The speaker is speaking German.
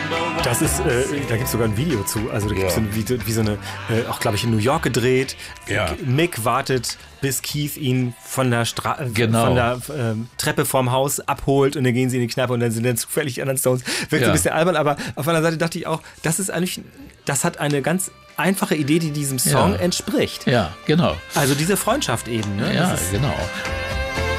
Das ist, da gibt es sogar ein Video zu. Also da gibt es wie so eine, auch glaube ich in New York gedreht. Ja. Mick wartet, bis Keith ihn von der, von der Treppe vorm Haus abholt und dann gehen sie in die Kneipe und dann sind dann zufällig die anderen Stones. Wirkt ein bisschen albern, aber auf einer Seite dachte ich auch, das hat eine ganz einfache Idee, die diesem Song entspricht. Ja, genau. Also diese Freundschaft eben. Ne? Ja, genau.